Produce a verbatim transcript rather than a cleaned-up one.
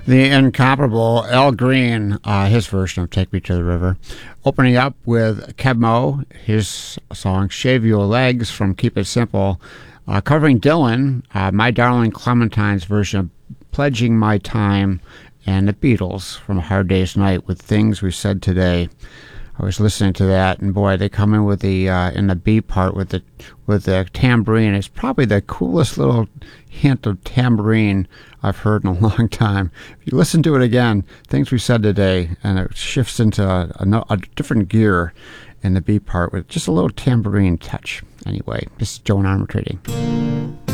The incomparable Al Green, uh, his version of Take Me to the River. Opening up with Keb Mo, his song Shave Your Legs from Keep It Simple. Uh, covering Dylan, uh, My Darling Clementine's version of Pledging My Time, and the Beatles from A Hard Day's Night with Things We Said Today. I was listening to that, and boy, they come in with the uh, in the B part with the with the tambourine. It's probably the coolest little hint of tambourine I've heard in a long time. If you listen to it again, Things We Said Today, and it shifts into a, a, a different gear in the B part with just a little tambourine touch. Anyway, this is Joan Armatrading.